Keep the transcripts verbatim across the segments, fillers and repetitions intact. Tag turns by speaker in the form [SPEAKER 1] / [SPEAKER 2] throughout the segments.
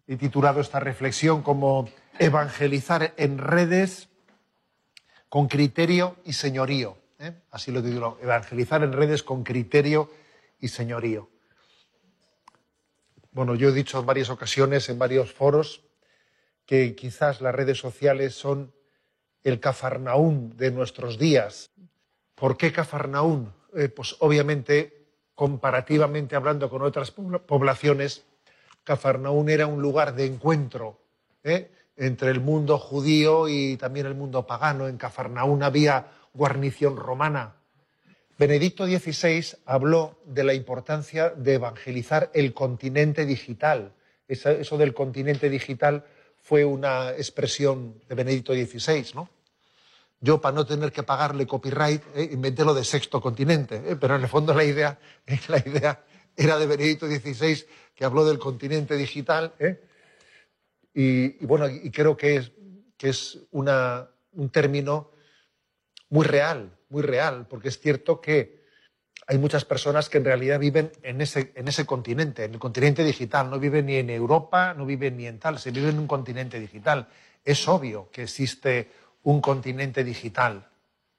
[SPEAKER 1] he titulado esta reflexión como evangelizar en redes con criterio y señorío. ¿eh? Así lo titulo, evangelizar en redes con criterio y señorío. Bueno, yo he dicho en varias ocasiones, en varios foros, que quizás las redes sociales son el Cafarnaún de nuestros días. ¿Por qué Cafarnaún? Eh, pues obviamente, comparativamente hablando con otras poblaciones, Cafarnaún era un lugar de encuentro ¿eh? entre el mundo judío y también el mundo pagano. En Cafarnaún había guarnición romana. Benedicto dieciséis habló de la importancia de evangelizar el continente digital. Eso, eso del continente digital fue una expresión de Benedicto dieciséis, ¿no? Yo, para no tener que pagarle copyright, eh, inventé lo de sexto continente, eh, pero en el fondo la idea, eh, la idea era de Benedicto dieciséis, que habló del continente digital, ¿eh? y, y bueno, y creo que es, que es una, un término muy real, muy real, porque es cierto que hay muchas personas que en realidad viven en ese, en ese continente, en el continente digital, no viven ni en Europa, no viven ni en tal, se vive en un continente digital. Es obvio que existe un continente digital.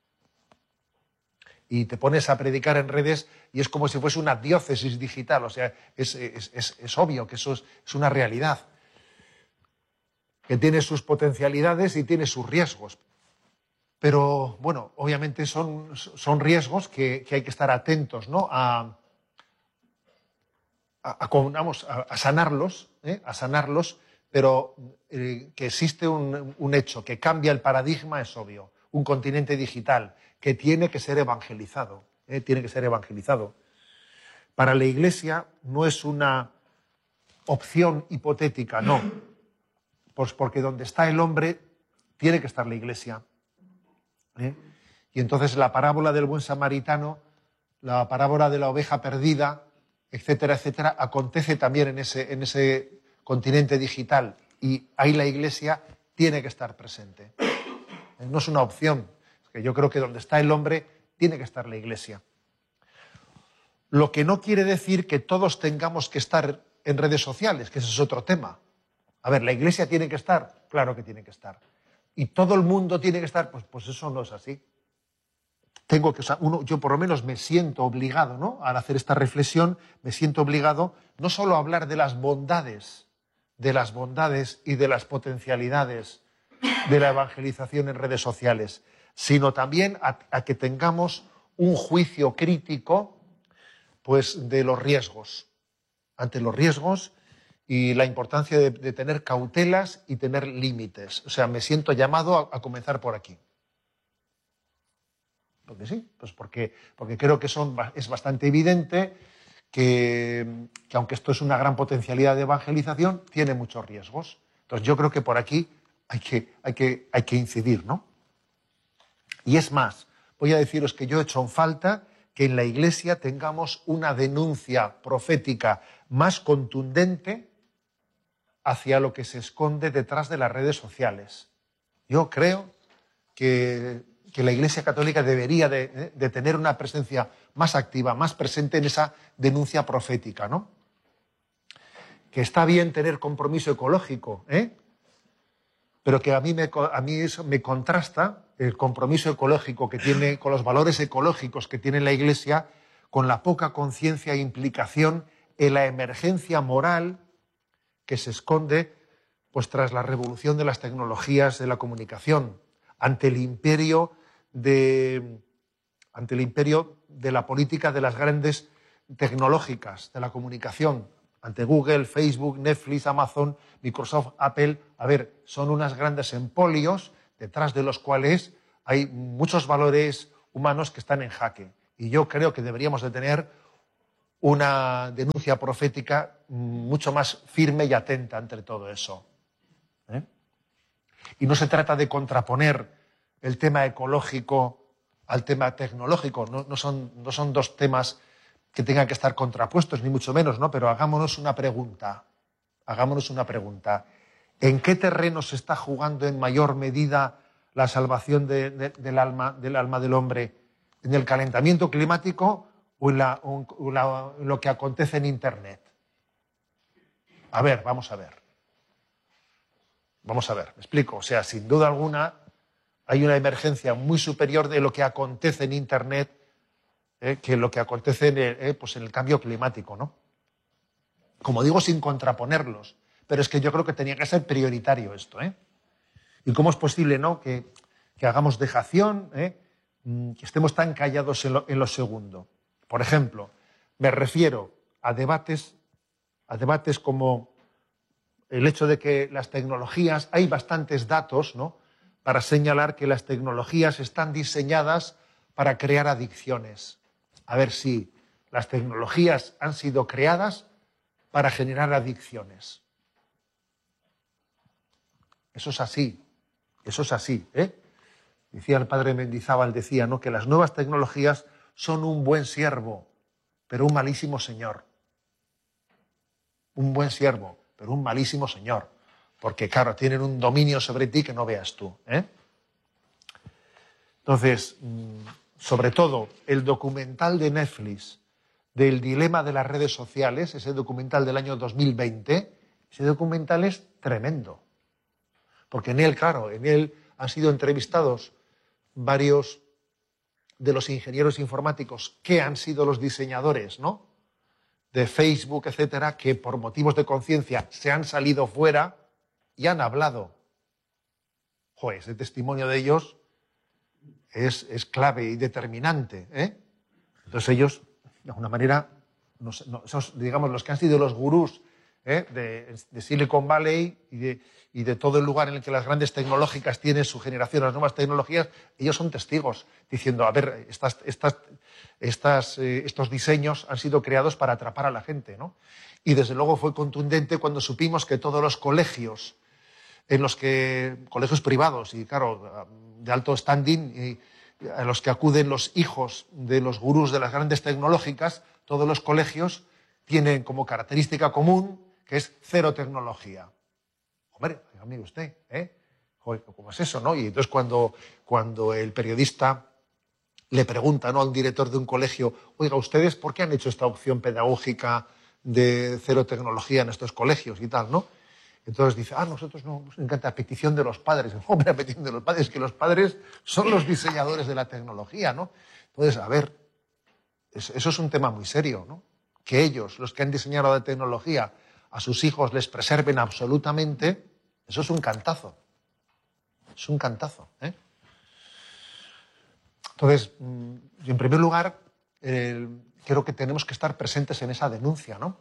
[SPEAKER 1] Y te pones a predicar en redes y es como si fuese una diócesis digital, o sea, es, es, es, es obvio que eso es, es una realidad, que tiene sus potencialidades y tiene sus riesgos. Pero, bueno, obviamente son, son riesgos que, que hay que estar atentos, ¿no? a, a, a, vamos, a, a sanarlos, ¿eh? a sanarlos, pero eh, que existe un, un hecho que cambia el paradigma es obvio. Un continente digital que tiene que ser evangelizado, ¿eh? tiene que ser evangelizado. Para la Iglesia no es una opción hipotética, no. Pues porque donde está el hombre tiene que estar la Iglesia. ¿Eh? Y entonces la parábola del buen samaritano, la parábola de la oveja perdida, etcétera, etcétera, acontece también en ese, en ese continente digital y ahí la Iglesia tiene que estar presente. ¿Eh? No es una opción, es que yo creo que donde está el hombre tiene que estar la Iglesia. Lo que no quiere decir que todos tengamos que estar en redes sociales, que ese es otro tema. A ver, ¿la Iglesia tiene que estar? Claro que tiene que estar. ¿Y todo el mundo tiene que estar? Pues, pues eso no es así. Tengo que, o sea, uno, yo por lo menos me siento obligado, ¿no? Al hacer esta reflexión, me siento obligado no solo a hablar de las bondades, de las bondades y de las potencialidades de la evangelización en redes sociales, sino también a, a que tengamos un juicio crítico, pues, de los riesgos, ante los riesgos y la importancia de, de tener cautelas y tener límites. O sea, me siento llamado a, a comenzar por aquí. Porque sí, pues porque, porque creo que son, es bastante evidente que, que aunque esto es una gran potencialidad de evangelización, tiene muchos riesgos. Entonces yo creo que por aquí hay que, hay que, hay que incidir, ¿no? Y es más, voy a deciros que yo he hecho en falta que en la Iglesia tengamos una denuncia profética más contundente hacia lo que se esconde detrás de las redes sociales. Yo creo que, que la Iglesia Católica debería de, de tener una presencia más activa, más presente en esa denuncia profética, ¿no? Que está bien tener compromiso ecológico, ¿eh? Pero que a mí, me, a mí eso me contrasta el compromiso ecológico que tiene, con los valores ecológicos que tiene la Iglesia, con la poca conciencia e implicación en la emergencia moral que se esconde pues, tras la revolución de las tecnologías de la comunicación, ante el imperio de, ante el imperio de la política de las grandes tecnológicas de la comunicación, ante Google, Facebook, Netflix, Amazon, Microsoft, Apple. A ver, son unas grandes empolios detrás de los cuales hay muchos valores humanos que están en jaque. Y yo creo que deberíamos de tener una denuncia profética mucho más firme y atenta entre todo eso. ¿Eh? Y no se trata de contraponer el tema ecológico al tema tecnológico, no, no, son, no son dos temas que tengan que estar contrapuestos, ni mucho menos, ¿no? Pero hagámonos una pregunta, hagámonos una pregunta. ¿En qué terreno se está jugando en mayor medida la salvación de, de, del, alma, del alma del hombre? ¿En el calentamiento climático o en, la, o en la, lo que acontece en Internet? A ver, vamos a ver. Vamos a ver, me explico. O sea, sin duda alguna hay una emergencia muy superior de lo que acontece en Internet eh, que lo que acontece en el, eh, pues en el cambio climático, ¿no? Como digo, sin contraponerlos. Pero es que yo creo que tenía que ser prioritario esto, ¿eh? ¿Y cómo es posible, no, que, que hagamos dejación, ¿eh? que estemos tan callados en lo, en lo segundo? Por ejemplo, me refiero a debates, a debates como el hecho de que las tecnologías, hay bastantes datos, ¿no?, para señalar que las tecnologías están diseñadas para crear adicciones. A ver si las tecnologías han sido creadas para generar adicciones. Eso es así, eso es así, ¿eh? Decía el padre Mendizábal, decía, ¿no?, que las nuevas tecnologías son un buen siervo, pero un malísimo señor. Un buen siervo, pero un malísimo señor. Porque, claro, tienen un dominio sobre ti que no veas tú, ¿eh? Entonces, sobre todo, el documental de Netflix del dilema de las redes sociales, ese documental del año dos mil veinte, ese documental es tremendo. Porque en él, claro, en él han sido entrevistados varios de los ingenieros informáticos que han sido los diseñadores, ¿no?, de Facebook, etcétera, que por motivos de conciencia se han salido fuera y han hablado. Joder, ese testimonio de ellos es, es clave y determinante, ¿eh? Entonces ellos, de alguna manera, no, no, esos, digamos, los que han sido los gurús, ¿eh?, de, de Silicon Valley y de, y de todo el lugar en el que las grandes tecnológicas tienen su generación, las nuevas tecnologías, ellos son testigos, diciendo, a ver, estas, estas, estas, eh, estos diseños han sido creados para atrapar a la gente, ¿no? Y desde luego fue contundente cuando supimos que todos los colegios, en los que, colegios privados y, claro, de alto standing, y a los que acuden los hijos de los gurús de las grandes tecnológicas, todos los colegios tienen como característica común que es cero tecnología. Hombre, amigo usted, ¿eh? Joder, ¿cómo es eso, no? Y entonces cuando, cuando el periodista le pregunta, ¿no?, a un director de un colegio, oiga, ¿ustedes por qué han hecho esta opción pedagógica de cero tecnología en estos colegios y tal, ¿no? Entonces dice, ah, nosotros no, nos encanta, a petición de los padres. Hombre, a petición de los padres, que los padres son los diseñadores de la tecnología, ¿no? Entonces, a ver, eso es un tema muy serio, ¿no? Que ellos, los que han diseñado la tecnología, a sus hijos les preserven absolutamente, eso es un cantazo. Es un cantazo, ¿eh? Entonces, en primer lugar, eh, creo que tenemos que estar presentes en esa denuncia, ¿no?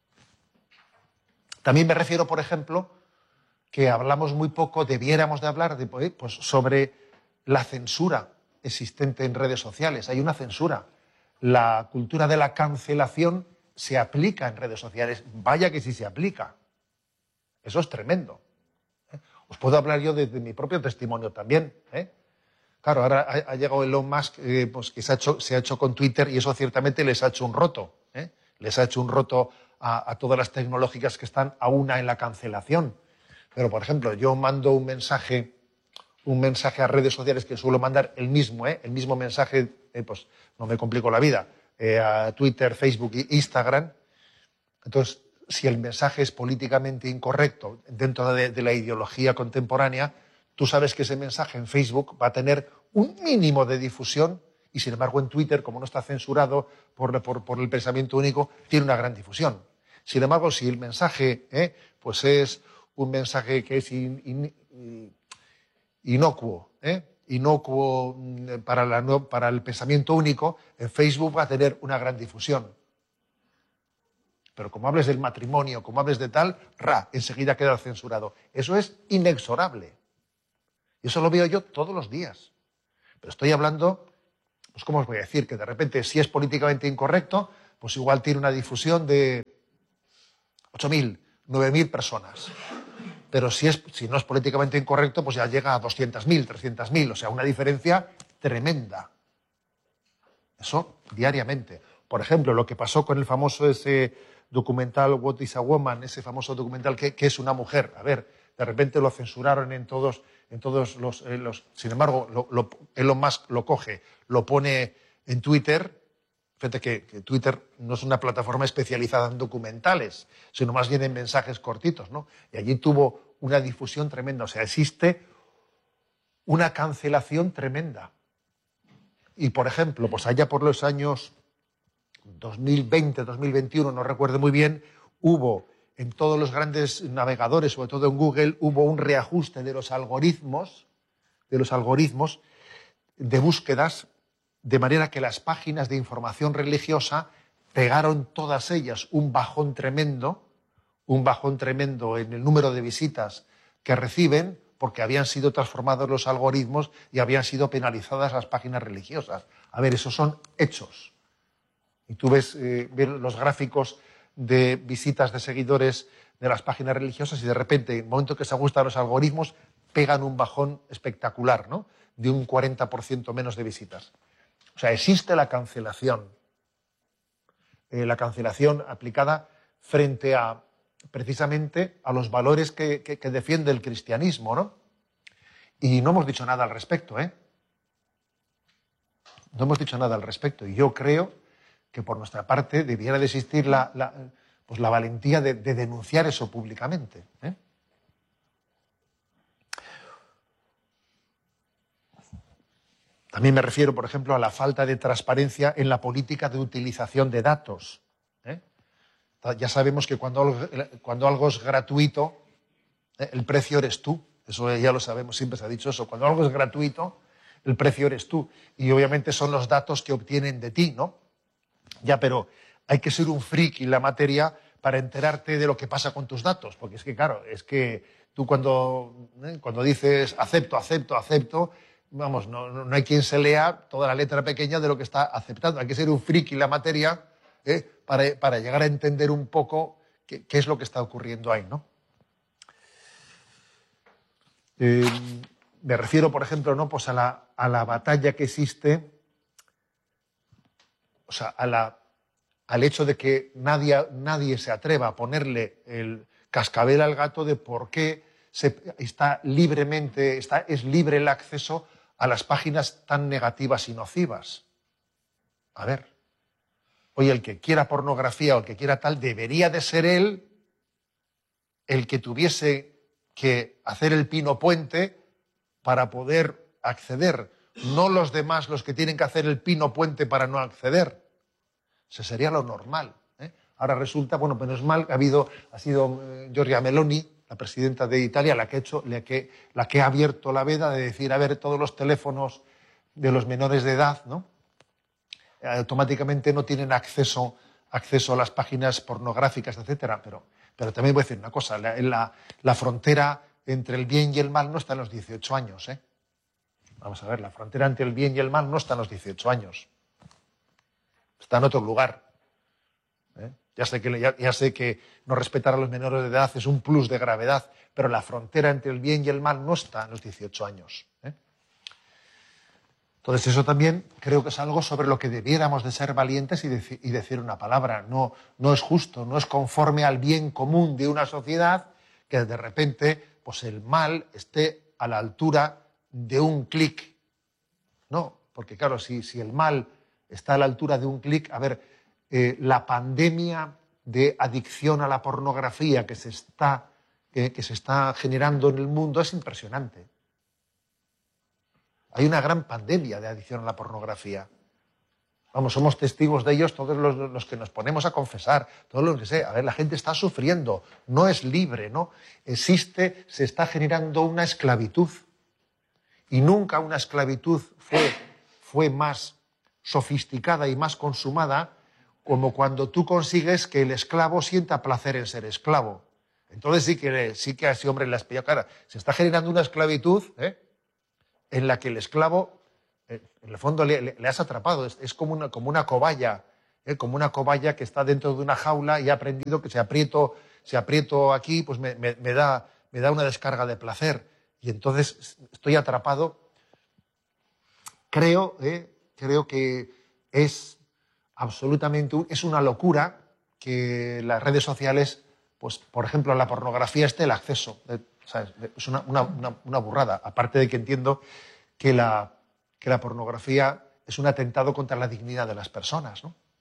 [SPEAKER 1] También me refiero, por ejemplo, que hablamos muy poco, debiéramos de hablar de, pues, sobre la censura existente en redes sociales. Hay una censura. La cultura de la cancelación se aplica en redes sociales. Vaya que sí se aplica. Eso es tremendo, ¿eh? Os puedo hablar yo de, de mi propio testimonio también, ¿eh? Claro, ahora ha, ha llegado Elon Musk, eh, pues, que se ha, hecho, se ha hecho con Twitter, y eso ciertamente les ha hecho un roto, ¿eh? Les ha hecho un roto a, a todas las tecnológicas que están a una en la cancelación. Pero, por ejemplo, yo mando un mensaje, un mensaje a redes sociales que suelo mandar el mismo, ¿eh? el mismo mensaje, eh, pues no me complico la vida, eh, a Twitter, Facebook e Instagram. Entonces, si el mensaje es políticamente incorrecto dentro de, de la ideología contemporánea, tú sabes que ese mensaje en Facebook va a tener un mínimo de difusión y, sin embargo, en Twitter, como no está censurado por, por, por el pensamiento único, tiene una gran difusión. Sin embargo, si el mensaje eh, pues es un mensaje que es in, in, inocuo, ¿eh? inocuo para, la, para el pensamiento único, en Facebook va a tener una gran difusión. Pero como hables del matrimonio, como hables de tal, ra, enseguida queda censurado. Eso es inexorable. Y eso lo veo yo todos los días. Pero estoy hablando, pues ¿cómo os voy a decir? Que de repente, si es políticamente incorrecto, pues igual tiene una difusión de ocho mil, nueve mil personas. Pero si, es, si no es políticamente incorrecto, pues ya llega a doscientos mil, trescientos mil. O sea, una diferencia tremenda. Eso diariamente. Por ejemplo, lo que pasó con el famoso ese documental What is a Woman, ese famoso documental que, que es una mujer. A ver, de repente lo censuraron en todos, en todos los, eh, los... Sin embargo, lo, lo, Elon Musk lo coge, lo pone en Twitter, Fíjate que, que Twitter no es una plataforma especializada en documentales, sino más bien en mensajes cortitos, ¿no? Y allí tuvo una difusión tremenda. O sea, existe una cancelación tremenda. Y, por ejemplo, pues allá por los años dos mil veinte, dos mil veintiuno, no recuerdo muy bien, hubo en todos los grandes navegadores, sobre todo en Google, hubo un reajuste de los algoritmos, de los algoritmos de búsquedas, de manera que las páginas de información religiosa pegaron todas ellas un bajón tremendo, un bajón tremendo en el número de visitas que reciben, porque habían sido transformados los algoritmos y habían sido penalizadas las páginas religiosas. A ver, esos son hechos. Y tú ves, eh, ves los gráficos de visitas de seguidores de las páginas religiosas y de repente, en el momento que se ajustan los algoritmos, pegan un bajón espectacular, ¿no? De un cuarenta por ciento menos de visitas. O sea, existe la cancelación. Eh, la cancelación aplicada frente a, precisamente, a los valores que, que, que defiende el cristianismo, ¿no? Y no hemos dicho nada al respecto, ¿eh? No hemos dicho nada al respecto. Y yo creo que por nuestra parte debiera de existir la, la, pues la valentía de, de denunciar eso públicamente, ¿eh? También me refiero, por ejemplo, a la falta de transparencia en la política de utilización de datos, ¿eh? Ya sabemos que cuando algo, cuando algo es gratuito, ¿eh?, el precio eres tú. Eso ya lo sabemos, siempre se ha dicho eso. Cuando algo es gratuito, el precio eres tú. Y obviamente son los datos que obtienen de ti, ¿no? Ya, pero hay que ser un friki en la materia para enterarte de lo que pasa con tus datos. Porque es que, claro, es que tú cuando, ¿eh?, cuando dices acepto, acepto, acepto, vamos, no, no hay quien se lea toda la letra pequeña de lo que está aceptando. Hay que ser un friki en la materia, ¿eh?, para, para llegar a entender un poco qué, qué es lo que está ocurriendo ahí, ¿no? Eh, me refiero, por ejemplo, ¿no?, pues a la, a la batalla que existe, o sea, a la, al hecho de que nadie, nadie se atreva a ponerle el cascabel al gato de por qué se, está libremente, está, es libre el acceso a las páginas tan negativas y nocivas. A ver, oye, el que quiera pornografía o el que quiera tal, debería de ser él el que tuviese que hacer el pino puente para poder acceder, no los demás los que tienen que hacer el pino puente para no acceder. Eso sería lo normal, ¿eh? Ahora resulta, bueno, menos mal, ha habido, ha sido eh, Giorgia Meloni, la presidenta de Italia, la que, ha hecho, la, que, la que ha abierto la veda de decir, a ver, todos los teléfonos de los menores de edad, ¿no?, automáticamente no tienen acceso, acceso a las páginas pornográficas, etcétera. Pero, pero también voy a decir una cosa, la, la, la frontera entre el bien y el mal no está en los dieciocho años, ¿eh? Vamos a ver, la frontera entre el bien y el mal no está en los dieciocho años. Está en otro lugar, ¿eh? Ya sé que, ya, ya sé que no respetar a los menores de edad es un plus de gravedad, pero la frontera entre el bien y el mal no está en los dieciocho años, ¿eh? Entonces eso también creo que es algo sobre lo que debiéramos de ser valientes y, deci- y decir una palabra. No, no es justo, no es conforme al bien común de una sociedad que de repente pues el mal esté a la altura de un clic. No, porque claro, si, si el mal está a la altura de un clic, a ver, eh, la pandemia de adicción a la pornografía que se está, eh, que se está generando en el mundo es impresionante. Hay una gran pandemia de adicción a la pornografía. Vamos, somos testigos de ellos todos los, los que nos ponemos a confesar, todos los que sé. A ver, la gente está sufriendo, no es libre, ¿no? Existe, se está generando una esclavitud. Y nunca una esclavitud fue, fue más sofisticada y más consumada como cuando tú consigues que el esclavo sienta placer en ser esclavo. Entonces sí que, sí que a ese hombre le has pillado cara. Se está generando una esclavitud, ¿eh?, en la que el esclavo, eh, en el fondo, le, le, le has atrapado. Es, es como, una, como una cobaya, ¿eh?, como una cobaya que está dentro de una jaula y ha aprendido que si aprieto, si aprieto aquí, pues me, me, me, da, me da una descarga de placer. Y entonces estoy atrapado. Creo, ¿eh?, creo que es absolutamente, es una locura que las redes sociales, pues por ejemplo, la pornografía esté el acceso. ¿eh? ¿Sabes? Es una, una, una, una burrada. Aparte de que entiendo que la, que la pornografía es un atentado contra la dignidad de las personas, ¿no?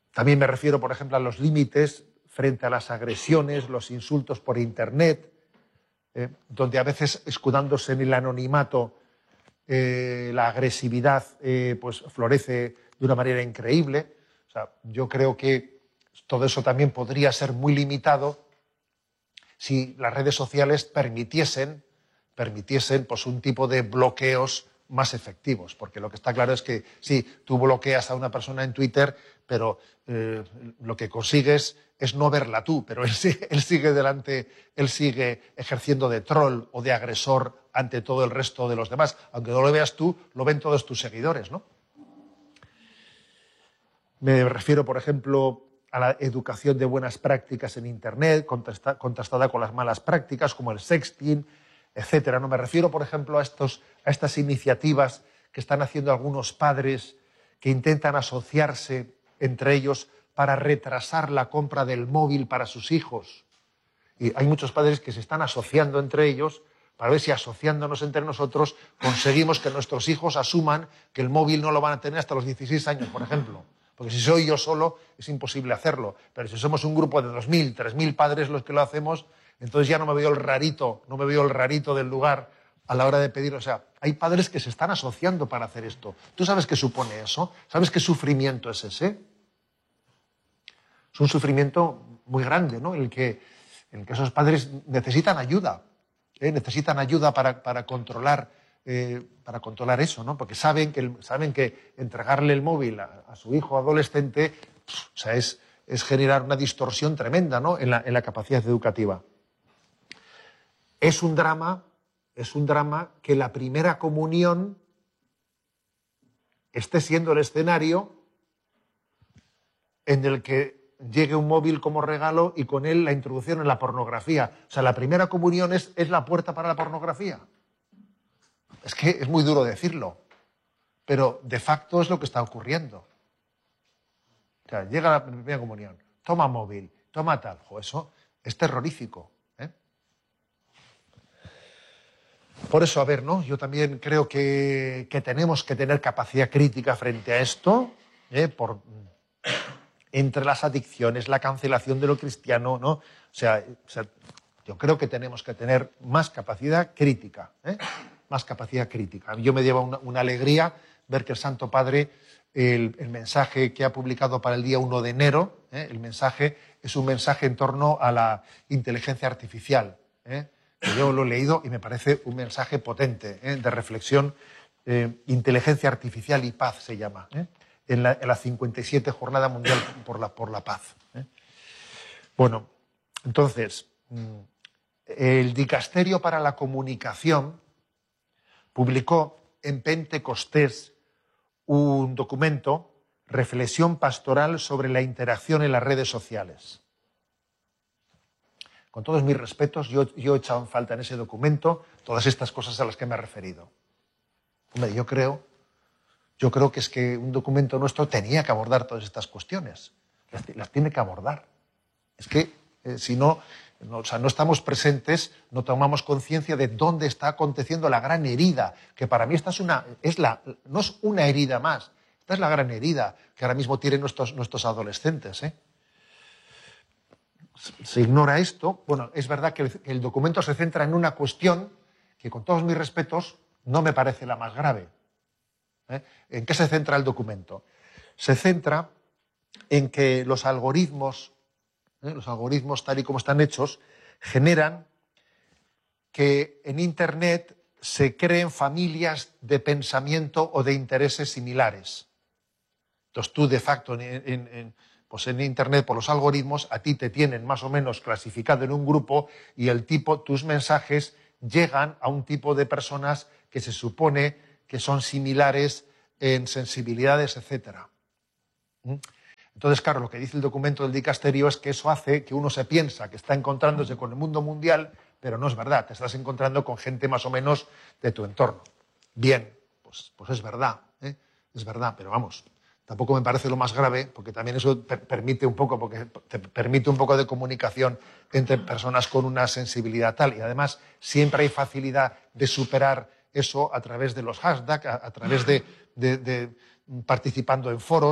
[SPEAKER 1] También me refiero, por ejemplo, a los límites frente a las agresiones, los insultos por Internet, eh, donde a veces, escudándose en el anonimato, eh, la agresividad eh, pues, florece de una manera increíble. O sea, yo creo que todo eso también podría ser muy limitado si las redes sociales permitiesen, permitiesen pues, un tipo de bloqueos más efectivos, porque lo que está claro es que sí, tú bloqueas a una persona en Twitter, pero eh, lo que consigues es no verla tú, pero él sigue, él sigue delante, él sigue ejerciendo de troll o de agresor ante todo el resto de los demás. Aunque no lo veas tú, lo ven todos tus seguidores, ¿no? Me refiero, por ejemplo, a la educación de buenas prácticas en Internet, contrasta, contrastada con las malas prácticas, como el sexting, etcétera. No me refiero, por ejemplo, a, estos, a estas iniciativas que están haciendo algunos padres que intentan asociarse entre ellos para retrasar la compra del móvil para sus hijos. Y hay muchos padres que se están asociando entre ellos para ver si, asociándonos entre nosotros, conseguimos que nuestros hijos asuman que el móvil no lo van a tener hasta los dieciséis años, por ejemplo. Porque si soy yo solo, es imposible hacerlo. Pero si somos un grupo de dos mil, tres mil padres los que lo hacemos, entonces ya no me veo el rarito, no me veo el rarito del lugar a la hora de pedir. O sea, hay padres que se están asociando para hacer esto. ¿Tú sabes qué supone eso? ¿Sabes qué sufrimiento es ese? Es un sufrimiento muy grande, ¿no? En el que, en el que esos padres necesitan ayuda, ¿eh? Necesitan ayuda para, para controlar, eh, para controlar eso, ¿no? Porque saben que, el, saben que entregarle el móvil a, a su hijo adolescente, pff, o sea, es, es generar una distorsión tremenda, ¿no? en, la, en la capacidad educativa. Es un drama, es un drama que la primera comunión esté siendo el escenario en el que llegue un móvil como regalo y con él la introducción en la pornografía. O sea, la primera comunión es, es la puerta para la pornografía. Es que es muy duro decirlo, pero de facto es lo que está ocurriendo. O sea, llega la primera comunión, toma móvil, toma tal. Jo, eso es terrorífico. ¿eh? Por eso, a ver, ¿no? Yo también creo que, que tenemos que tener capacidad crítica frente a esto, ¿eh? por... entre las adicciones, la cancelación de lo cristiano, ¿no? O sea, o sea, yo creo que tenemos que tener más capacidad crítica, ¿eh? Más capacidad crítica. Yo me lleva una, una alegría ver que el Santo Padre, el, el mensaje que ha publicado para el día uno de enero, ¿eh? el mensaje es un mensaje en torno a la inteligencia artificial, ¿eh? que yo lo he leído y me parece un mensaje potente, ¿eh? de reflexión. eh, inteligencia artificial y paz se llama, ¿eh? En la, en la cincuenta y siete Jornada Mundial por la, por la Paz. ¿eh? Bueno, entonces, el Dicasterio para la Comunicación publicó en Pentecostés un documento, Reflexión Pastoral sobre la interacción en las redes sociales. Con todos mis respetos, yo, yo he echado en falta en ese documento todas estas cosas a las que me he referido. Hombre, yo creo... Yo creo que es que un documento nuestro tenía que abordar todas estas cuestiones. Las, las tiene que abordar. Es que eh, si no, no, o sea, no estamos presentes, no tomamos conciencia de dónde está aconteciendo la gran herida, que para mí esta es una, es la, no es una herida más, esta es la gran herida que ahora mismo tienen nuestros, nuestros adolescentes. ¿eh? Se ignora esto. Bueno, es verdad que el, que el documento se centra en una cuestión que, con todos mis respetos, no me parece la más grave. ¿Eh? ¿En qué se centra el documento? Se centra en que los algoritmos, ¿eh? los algoritmos tal y como están hechos, generan que en Internet se creen familias de pensamiento o de intereses similares. Entonces tú, de facto, en, en, en, pues en Internet, por los algoritmos, a ti te tienen más o menos clasificado en un grupo y el tipo, tus mensajes llegan a un tipo de personas que se supone que son similares en sensibilidades, etcétera. Entonces, claro, lo que dice el documento del dicasterio es que eso hace que uno se piensa que está encontrándose con el mundo mundial, pero no es verdad, te estás encontrando con gente más o menos de tu entorno. Bien, pues, pues es verdad, ¿eh? es verdad, pero vamos, tampoco me parece lo más grave, porque también eso per permite un poco, porque te permite un poco de comunicación entre personas con una sensibilidad tal, y además siempre hay facilidad de superar eso a través de los hashtags, a, a través de, de, de participando en foros.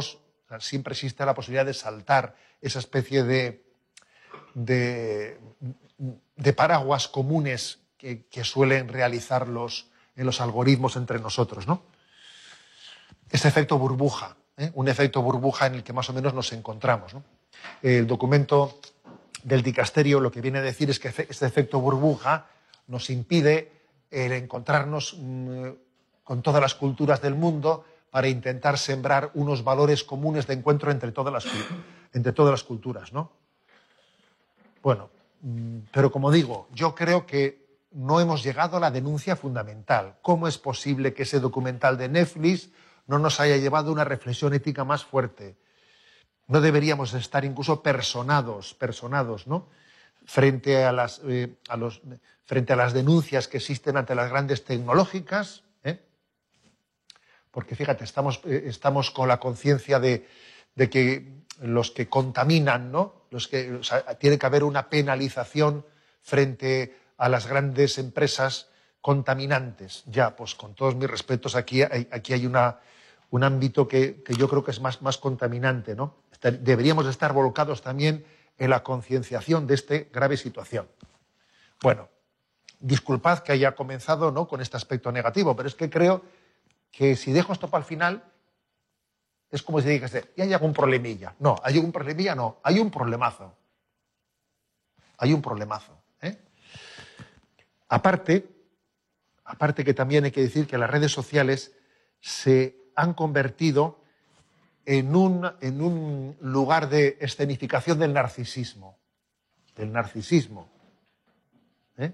[SPEAKER 1] O sea, siempre existe la posibilidad de saltar esa especie de, de, de paraguas comunes que, que suelen realizar los, en los algoritmos entre nosotros, ¿no? Ese efecto burbuja, ¿eh? Un efecto burbuja en el que más o menos nos encontramos, ¿no? El documento del dicasterio lo que viene a decir es que este efecto burbuja nos impide el encontrarnos mmm, con todas las culturas del mundo para intentar sembrar unos valores comunes de encuentro entre todas las, entre todas las culturas, ¿no? Bueno, pero como digo, yo creo que no hemos llegado a la denuncia fundamental. ¿Cómo es posible que ese documental de Netflix no nos haya llevado a una reflexión ética más fuerte? No deberíamos estar incluso personados, personados, ¿no? Frente a las, eh, a los, frente a las denuncias que existen ante las grandes tecnológicas, ¿eh? Porque fíjate, estamos, eh, estamos con la conciencia de, de que los que contaminan, ¿no? Los que, o sea, tiene que haber una penalización frente a las grandes empresas contaminantes. Ya, pues con todos mis respetos, aquí hay, aquí hay una, un ámbito que, que yo creo que es más, más contaminante, ¿no? Deberíamos estar volcados también en la concienciación de esta grave situación. Bueno, disculpad que haya comenzado, ¿no?, con este aspecto negativo, pero es que creo que si dejo esto para el final, es como si dijese, ¿y hay algún problemilla? No, ¿hay algún problemilla? No, hay un problemazo. Hay un problemazo. ¿eh? Aparte, aparte que también hay que decir que las redes sociales se han convertido en un, en un lugar de escenificación del narcisismo. Del narcisismo. ¿eh?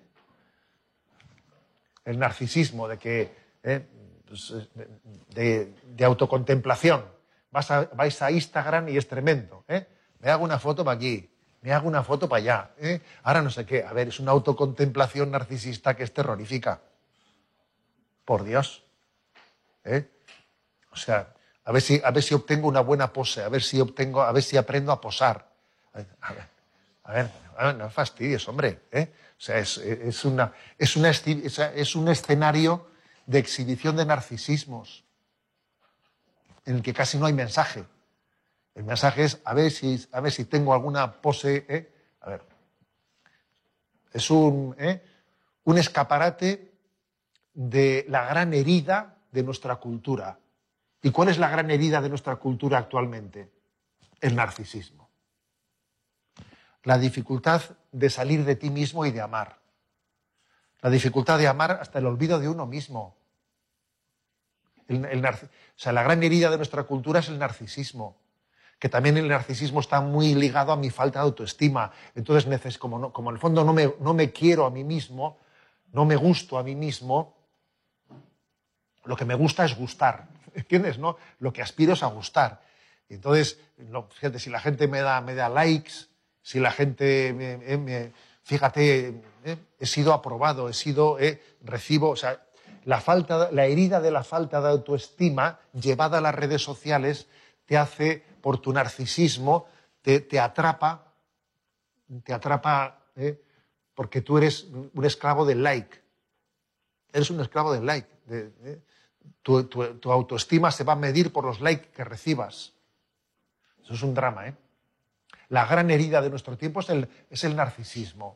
[SPEAKER 1] El narcisismo de que... ¿eh? pues, de, de autocontemplación. Vas a, vais a Instagram y es tremendo. ¿eh? Me hago una foto para aquí, me hago una foto para allá. ¿eh? Ahora no sé qué. A ver, es una autocontemplación narcisista que es terrorífica. Por Dios. ¿eh? O sea, a ver si, a ver si obtengo una buena pose, a ver si obtengo, a ver si aprendo a posar. A ver, a ver, a ver, a ver no fastidies, hombre. ¿eh? O sea, es, es, una, es, una, es un escenario de exhibición de narcisismos en el que casi no hay mensaje. El mensaje es a ver si, a ver si tengo alguna pose. ¿eh? A ver, es un, ¿eh? un escaparate de la gran herida de nuestra cultura. ¿Y cuál es la gran herida de nuestra cultura actualmente? El narcisismo. La dificultad de salir de ti mismo y de amar. La dificultad de amar hasta el olvido de uno mismo. El, el, o sea, la gran herida de nuestra cultura es el narcisismo, que también el narcisismo está muy ligado a mi falta de autoestima. Entonces, como, no, como en el fondo no me, no me quiero a mí mismo, no me gusto a mí mismo, lo que me gusta es gustar, ¿entiendes? ¿No? Lo que aspiro es a gustar. Y entonces, no, fíjate, si la gente me da, me da likes, si la gente, me, me, fíjate, eh, he sido aprobado, he sido, eh, recibo, o sea, la, falta, la herida de la falta de autoestima llevada a las redes sociales te hace, por tu narcisismo, te, te atrapa, te atrapa, eh, porque tú eres un esclavo del like. Eres un esclavo del like. De, de, tu, tu, tu autoestima se va a medir por los likes que recibas. Eso es un drama, ¿eh? La gran herida de nuestro tiempo es el, es el narcisismo.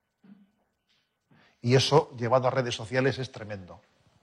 [SPEAKER 1] Y eso, llevado a redes sociales, es tremendo.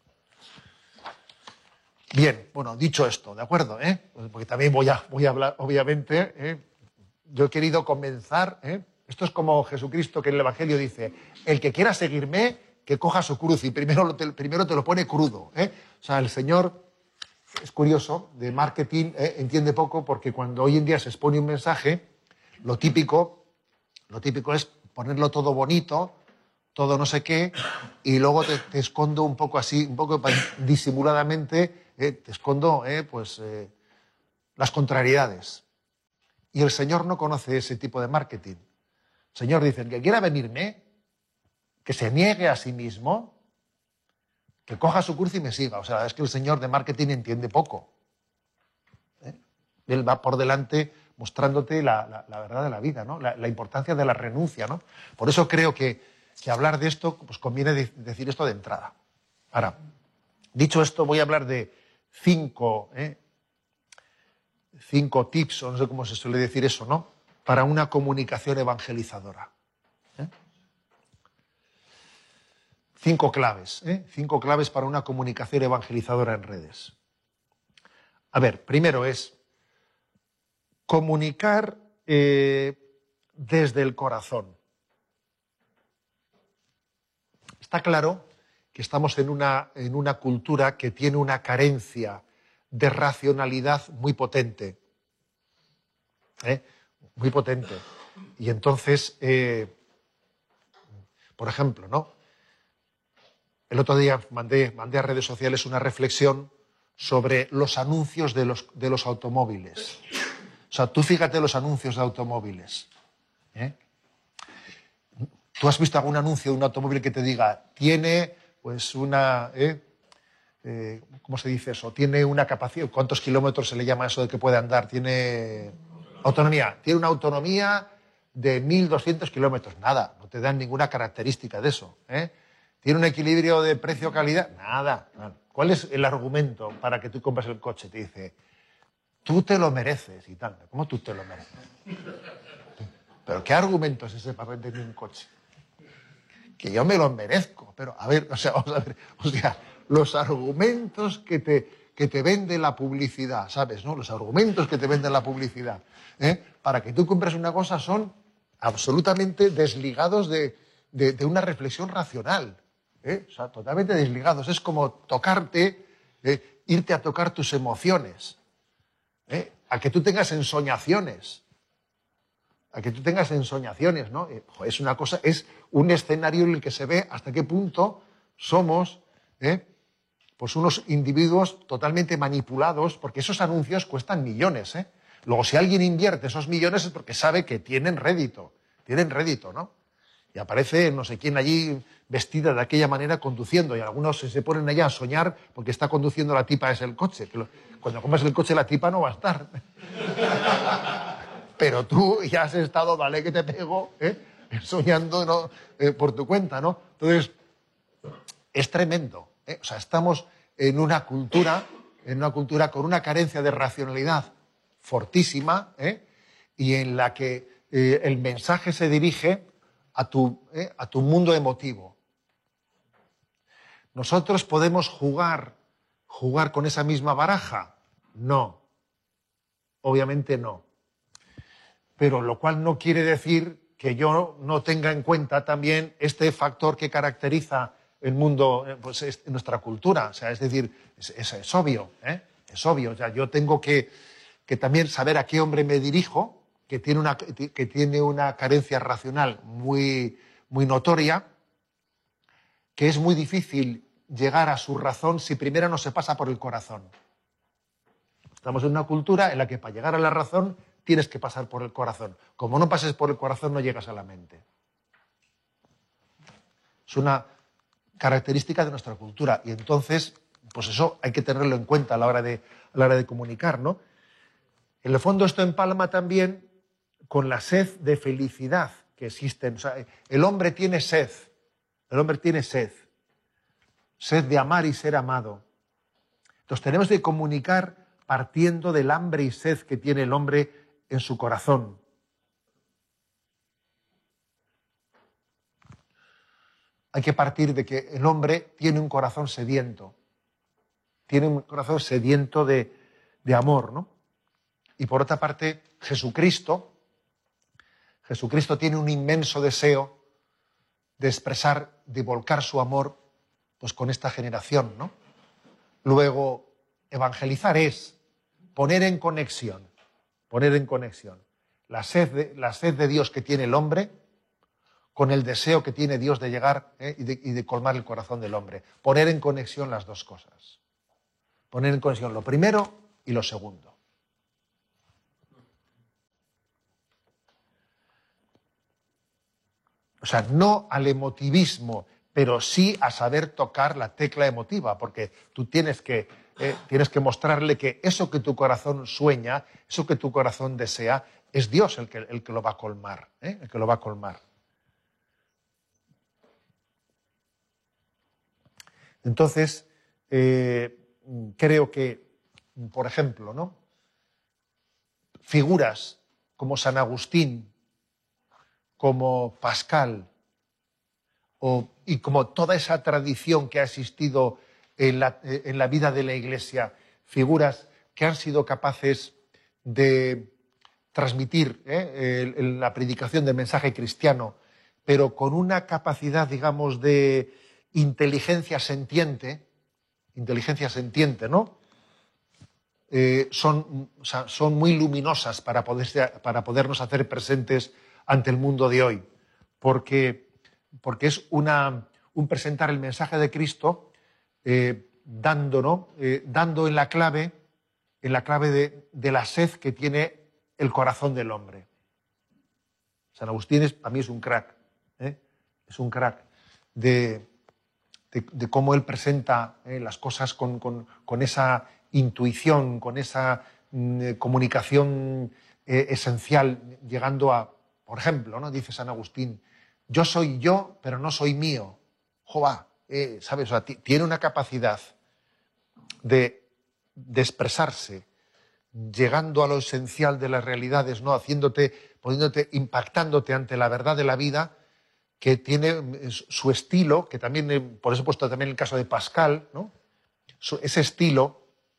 [SPEAKER 1] Bien, bueno, dicho esto, ¿de acuerdo? ¿eh? Porque también voy a, voy a hablar, obviamente, ¿eh? yo he querido comenzar, ¿eh? esto es como Jesucristo que en el Evangelio dice, el que quiera seguirme, que coja su cruz y primero te, primero te lo pone crudo. ¿eh? O sea, el Señor, es curioso, de marketing ¿eh? entiende poco porque cuando hoy en día se expone un mensaje, lo típico, lo típico es ponerlo todo bonito, todo no sé qué, y luego te, te escondo un poco así, un poco disimuladamente, eh, te escondo eh, pues, eh, las contrariedades. Y el Señor no conoce ese tipo de marketing. El Señor dice, el que quiera venirme, que se niegue a sí mismo, que coja su cruz y me siga. O sea, es que el Señor de marketing entiende poco. ¿eh? Él va por delante mostrándote la, la, la verdad de la vida, ¿no? la, la importancia de la renuncia, ¿no? Por eso creo que, que hablar de esto, pues conviene de, decir esto de entrada. Ahora, dicho esto, voy a hablar de cinco, ¿eh? cinco tips, o no sé cómo se suele decir eso, ¿no?, para una comunicación evangelizadora. ¿Eh? Cinco claves, ¿eh? Cinco claves para una comunicación evangelizadora en redes. A ver, primero es comunicar eh, desde el corazón. Está claro que estamos en una, en una cultura que tiene una carencia de racionalidad muy potente. ¿Eh? Muy potente. Y entonces, eh, por ejemplo, ¿no?, el otro día mandé, mandé a redes sociales una reflexión sobre los anuncios de los, de los automóviles. O sea, tú fíjate los anuncios de automóviles. ¿Eh? ¿Tú has visto algún anuncio de un automóvil que te diga, tiene pues una... ¿eh? Eh, ¿Cómo se dice eso? Tiene una capacidad... ¿Cuántos kilómetros se le llama eso de que puede andar? Tiene autonomía. Tiene una autonomía de mil doscientos kilómetros. Nada, no te dan ninguna característica de eso. ¿Eh? ¿Tiene un equilibrio de precio-calidad? Nada, nada. ¿Cuál es el argumento para que tú compres el coche? Te dice, tú te lo mereces y tal. ¿Cómo tú te lo mereces? ¿Pero qué argumento es ese para venderme un coche? Que yo me lo merezco. Pero, a ver, o sea, vamos a ver, o sea, los argumentos que te, que te vende la publicidad, ¿sabes? ¿No? Los argumentos que te vende la publicidad, ¿eh?, para que tú compres una cosa son absolutamente desligados de, de, de una reflexión racional. ¿Eh? O sea, totalmente desligados. Es como tocarte, eh, irte a tocar tus emociones, ¿eh?, a que tú tengas ensoñaciones, a que tú tengas ensoñaciones, ¿no? Eh, es una cosa, es un escenario en el que se ve hasta qué punto somos, ¿eh?, pues unos individuos totalmente manipulados, porque esos anuncios cuestan millones, ¿eh? Luego, si alguien invierte esos millones es porque sabe que tienen rédito, tienen rédito, ¿no? Y aparece no sé quién allí vestida de aquella manera conduciendo, y algunos se ponen allá a soñar porque está conduciendo la tipa, es el coche. Que lo, cuando compras el coche la tipa no va a estar. Pero tú ya has estado, dale que te pego, ¿eh?, soñando, ¿no?, eh, por tu cuenta, ¿no? Entonces, es tremendo, ¿eh? O sea, estamos en una cultura, en una cultura con una carencia de racionalidad fortísima, ¿eh?, y en la que eh, el mensaje se dirige a tu, ¿eh?, a tu mundo emotivo. ¿Nosotros podemos jugar, jugar con esa misma baraja? No, obviamente no. Pero lo cual no quiere decir que yo no tenga en cuenta también este factor que caracteriza el mundo, pues es nuestra cultura. O sea, es decir, es, es, es obvio, ¿eh? Es obvio. O sea, yo tengo que, que también saber a qué hombre me dirijo, que tiene una, que tiene una carencia racional muy, muy notoria, que es muy difícil llegar a su razón si primero no se pasa por el corazón. Estamos en una cultura en la que para llegar a la razón tienes que pasar por el corazón. Como no pases por el corazón no llegas a la mente. Es una característica de nuestra cultura y entonces, pues eso hay que tenerlo en cuenta a la hora de, a la hora de comunicar, ¿no? En el fondo esto empalma también con la sed de felicidad que existe. O sea, el hombre tiene sed, el hombre tiene sed, sed de amar y ser amado. Entonces tenemos que comunicar partiendo del hambre y sed que tiene el hombre en su corazón. Hay que partir de que el hombre tiene un corazón sediento, tiene un corazón sediento de, de amor, ¿no? Y por otra parte, Jesucristo, Jesucristo tiene un inmenso deseo de expresar, de volcar su amor, pues con esta generación, ¿no? Luego, evangelizar es poner en conexión, poner en conexión la sed de, la sed de Dios que tiene el hombre con el deseo que tiene Dios de llegar ¿eh? y, de, y de colmar el corazón del hombre. Poner en conexión las dos cosas. Poner en conexión lo primero y lo segundo. O sea, no al emotivismo, pero sí a saber tocar la tecla emotiva, porque tú tienes que, eh, tienes que mostrarle que eso que tu corazón sueña, eso que tu corazón desea, es Dios el que, el que lo va a colmar, ¿eh? el que lo va a colmar. Entonces, eh, creo que, por ejemplo, ¿no? figuras como San Agustín, como Pascal, o, y como toda esa tradición que ha existido en la, en la vida de la Iglesia, figuras que han sido capaces de transmitir ¿eh? el, la predicación del mensaje cristiano, pero con una capacidad, digamos, de inteligencia sentiente, inteligencia sentiente, ¿no? Eh, son, o sea, son muy luminosas para, poderse, para podernos hacer presentes ante el mundo de hoy, porque, porque es una, un presentar el mensaje de Cristo eh, dando, ¿no? eh, dando en la clave, en la clave de, de la sed que tiene el corazón del hombre. San Agustín es, para mí es un crack, ¿eh? es un crack de, de, de cómo él presenta ¿eh? las cosas con, con, con esa intuición, con esa mm, comunicación eh, esencial, llegando a, por ejemplo, ¿no? dice San Agustín, yo soy yo, pero no soy mío. Jova, eh, ¿sabes? O sea, tiene una capacidad de, de expresarse, llegando a lo esencial de las realidades, ¿no? Haciéndote, poniéndote, impactándote ante la verdad de la vida, que tiene su estilo, que también, por eso he puesto también el caso de Pascal, ¿no? Ese estilo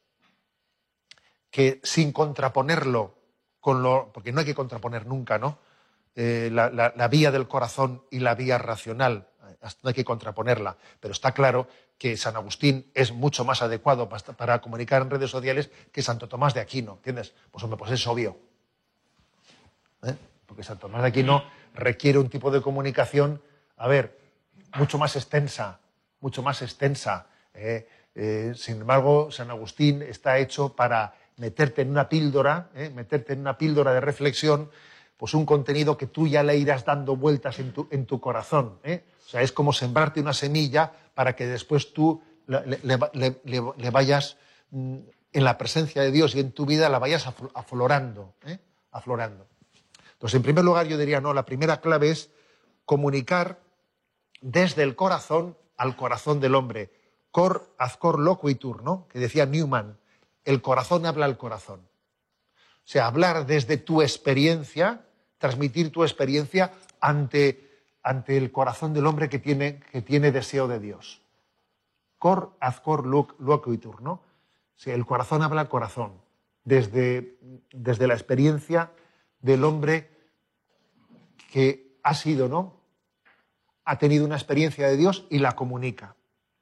[SPEAKER 1] que sin contraponerlo con lo, porque no hay que contraponer nunca, ¿no? Eh, la, la, la vía del corazón y la vía racional, no hay que contraponerla, pero está claro que San Agustín es mucho más adecuado para, para comunicar en redes sociales que Santo Tomás de Aquino, ¿entiendes? Pues hombre, pues es obvio. ¿Eh? Porque Santo Tomás de Aquino requiere un tipo de comunicación, a ver, mucho más extensa, mucho más extensa. ¿eh? Eh, sin embargo, San Agustín está hecho para meterte en una píldora, ¿eh? meterte en una píldora de reflexión, pues un contenido que tú ya le irás dando vueltas en tu, en tu corazón. ¿eh? O sea, es como sembrarte una semilla para que después tú le, le, le, le vayas, mmm, en la presencia de Dios y en tu vida, la vayas aflorando, ¿eh? aflorando. Entonces, en primer lugar, yo diría, no, la primera clave es comunicar desde el corazón al corazón del hombre. Cor ad cor loquitur, ¿no? Que decía Newman, el corazón habla al corazón. O sea, hablar desde tu experiencia, transmitir tu experiencia ante, ante el corazón del hombre que tiene, que tiene deseo de Dios. Cor ad cor loquitur, ¿no? O sea, el corazón habla al corazón, desde, desde la experiencia del hombre que ha sido, ¿no? Ha tenido una experiencia de Dios y la comunica.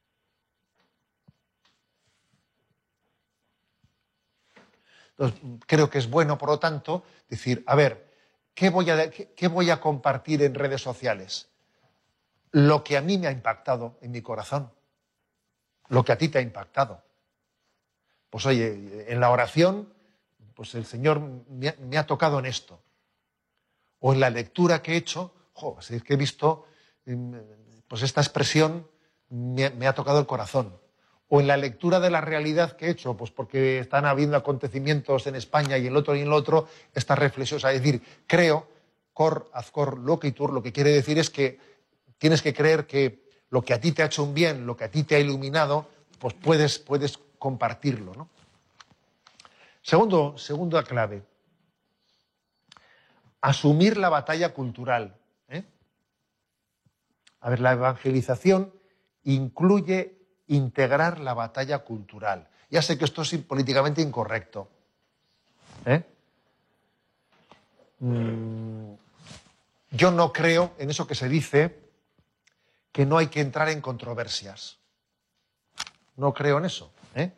[SPEAKER 1] Entonces, creo que es bueno, por lo tanto, decir, a ver, ¿qué voy a, qué, qué voy a compartir en redes sociales? Lo que a mí me ha impactado en mi corazón, lo que a ti te ha impactado. Pues oye, en la oración, pues el Señor me ha, me ha tocado en esto. O en la lectura que he hecho, jo, es que he visto, pues esta expresión me, me ha tocado el corazón. O en la lectura de la realidad que he hecho, pues porque están habiendo acontecimientos en España y en el otro y en el otro, esta reflexión, es decir, creo, cor ad cor loquitur, lo que quiere decir es que tienes que creer que lo que a ti te ha hecho un bien, lo que a ti te ha iluminado, pues puedes, puedes compartirlo, ¿no? Segundo, segunda clave, asumir la batalla cultural. ¿eh? A ver, la evangelización incluye integrar la batalla cultural. Ya sé que esto es políticamente incorrecto. ¿eh? Mm, yo no creo en eso que se dice que no hay que entrar en controversias. No creo en eso. ¿eh?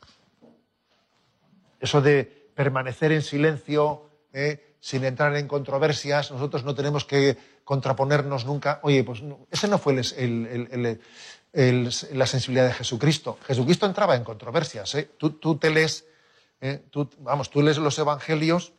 [SPEAKER 1] Eso de permanecer en silencio, ¿eh? sin entrar en controversias, nosotros no tenemos que contraponernos nunca. Oye, pues no, ese no fue el, el, el, el, el, la sensibilidad de Jesucristo. Jesucristo entraba en controversias. ¿eh? Tú, tú te lees, ¿eh? tú, vamos, tú lees los evangelios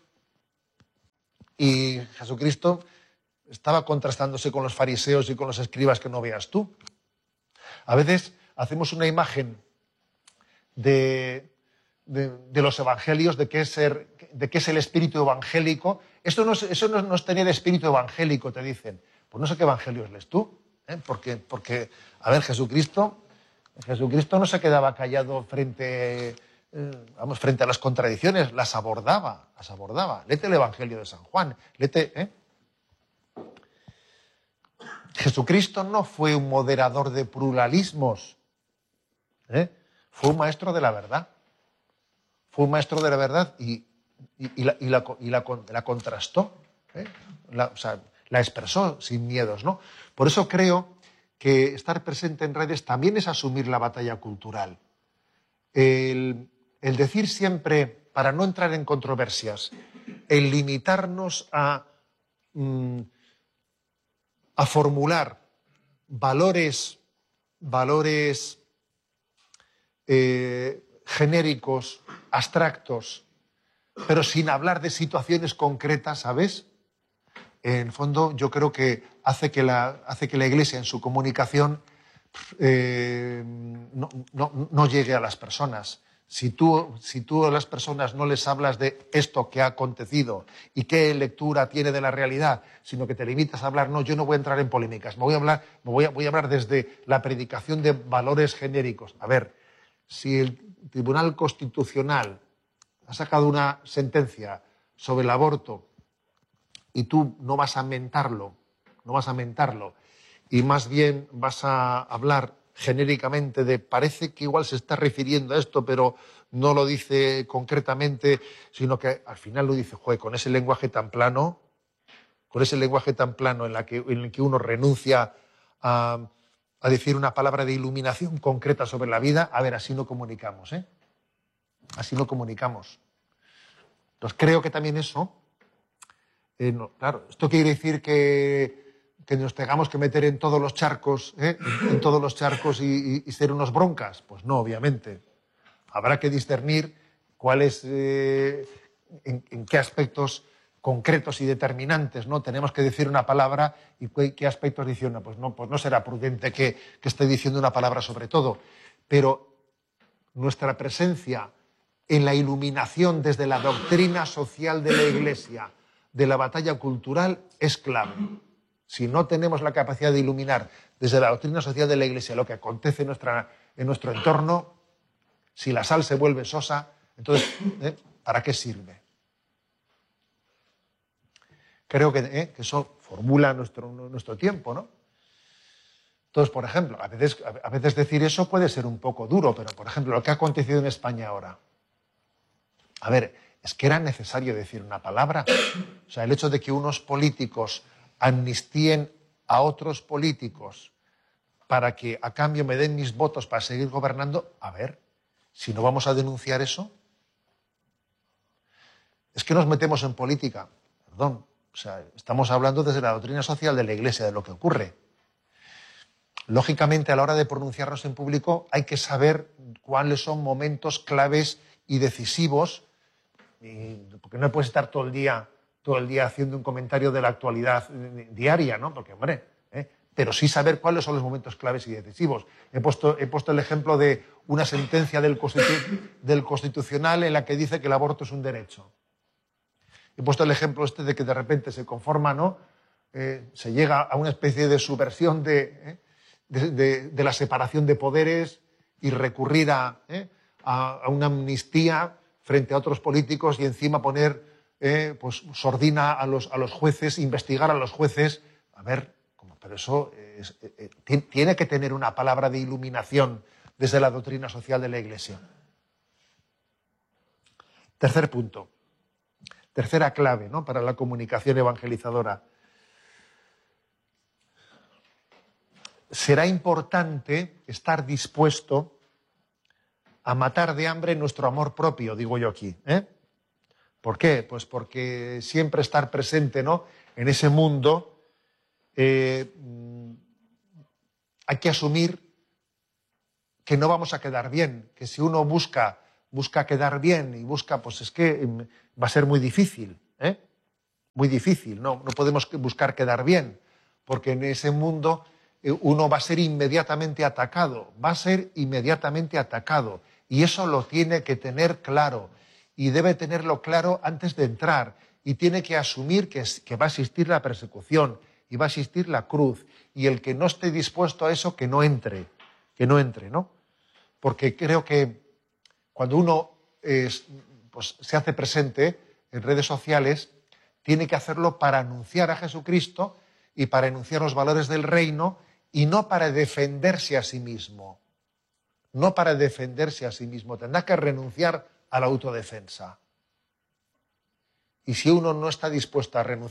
[SPEAKER 1] y Jesucristo estaba contrastándose con los fariseos y con los escribas que no veas tú. A veces hacemos una imagen de... De, de los evangelios, de qué, es ser, de qué es el espíritu evangélico. Esto no es, eso no, no es tener espíritu evangélico, te dicen. Pues no sé qué evangelios lees tú. ¿eh? Porque, porque, a ver, Jesucristo, Jesucristo no se quedaba callado frente eh, vamos, frente a las contradicciones, las abordaba, las abordaba. Léete el Evangelio de San Juan, léete, ¿eh? Jesucristo no fue un moderador de pluralismos, ¿eh? Fue un maestro de la verdad. Fue un maestro de la verdad y, y, y, la, y, la, y la, la contrastó, ¿eh? la, o sea, la expresó sin miedos, ¿no? Por eso creo que estar presente en redes también es asumir la batalla cultural. El, el decir siempre, para no entrar en controversias, el limitarnos a, mm, a formular valores, valores eh, genéricos, abstractos, pero sin hablar de situaciones concretas, ¿sabes? En el fondo, yo creo que hace que la, hace que la Iglesia en su comunicación eh, no, no, no llegue a las personas. Si tú, si tú a las personas no les hablas de esto que ha acontecido y qué lectura tiene de la realidad, sino que te limitas a hablar, no, yo no voy a entrar en polémicas, me voy a hablar, me voy a, voy a hablar desde la predicación de valores genéricos. A ver, si el Tribunal Constitucional ha sacado una sentencia sobre el aborto y tú no vas a mentarlo, no vas a mentarlo, y más bien vas a hablar genéricamente de parece que igual se está refiriendo a esto, pero no lo dice concretamente, sino que al final lo dice, joder, con ese lenguaje tan plano, con ese lenguaje tan plano en, la que, en el que uno renuncia a, a decir una palabra de iluminación concreta sobre la vida, a ver, así no comunicamos, ¿eh? Así no comunicamos. Entonces creo que también eso, eh, no, claro, esto quiere decir que, que nos tengamos que meter en todos los charcos, ¿eh? en, en todos los charcos y, y, y ser unos broncas. Pues no, obviamente. Habrá que discernir cuáles, eh, en, en qué aspectos concretos y determinantes, ¿no? Tenemos que decir una palabra y qué, qué aspectos diciendo. Pues no, pues no será prudente que, que esté diciendo una palabra sobre todo. Pero nuestra presencia en la iluminación desde la doctrina social de la Iglesia, de la batalla cultural, es clave. Si no tenemos la capacidad de iluminar desde la doctrina social de la Iglesia lo que acontece en, nuestra, en nuestro entorno, si la sal se vuelve sosa, entonces, ¿eh? ¿para qué sirve? Creo que, ¿eh? que eso formula nuestro, nuestro tiempo, ¿no? Entonces, por ejemplo, a veces, a veces decir eso puede ser un poco duro, pero, por ejemplo, lo que ha acontecido en España ahora. A ver, es que era necesario decir una palabra. O sea, el hecho de que unos políticos amnistíen a otros políticos para que a cambio me den mis votos para seguir gobernando, a ver, si no vamos a denunciar eso, es que nos metemos en política, perdón, o sea, estamos hablando desde la doctrina social de la Iglesia de lo que ocurre. Lógicamente, a la hora de pronunciarnos en público hay que saber cuáles son momentos claves y decisivos, y, porque no puedes estar todo el día, todo el día haciendo un comentario de la actualidad diaria, ¿no? Porque, hombre, ¿eh? pero sí saber cuáles son los momentos claves y decisivos. He puesto, he puesto el ejemplo de una sentencia del, Constitu- del Constitucional en la que dice que el aborto es un derecho. He puesto el ejemplo este de que de repente se conforma, ¿no? Eh, se llega a una especie de subversión de, ¿eh? de, de, de la separación de poderes y recurrir a, ¿eh? a, a una amnistía frente a otros políticos y encima poner eh, pues, sordina a los, a los jueces, investigar a los jueces. A ver, como, pero eso es, eh, eh, tiene que tener una palabra de iluminación desde la doctrina social de la Iglesia. Tercer punto. Tercera clave, ¿no? Para la comunicación evangelizadora. Será importante estar dispuesto a matar de hambre nuestro amor propio, digo yo aquí. ¿eh? ¿Por qué? Pues porque siempre estar presente, ¿no? en ese mundo eh, hay que asumir que no vamos a quedar bien, que si uno busca, busca quedar bien y busca, pues es que va a ser muy difícil, ¿eh? muy difícil, no, no podemos buscar quedar bien, porque en ese mundo uno va a ser inmediatamente atacado, va a ser inmediatamente atacado. Y eso lo tiene que tener claro. Y debe tenerlo claro antes de entrar. Y tiene que asumir que, es, que va a existir la persecución y va a existir la cruz. Y el que no esté dispuesto a eso, que no entre. Que no entre, ¿no? Porque creo que cuando uno es, pues, se hace presente en redes sociales, tiene que hacerlo para anunciar a Jesucristo y para enunciar los valores del reino y no para defenderse a sí mismo. No para defenderse a sí mismo. Tendrá que renunciar a la autodefensa. Y si uno no está dispuesto a renunciar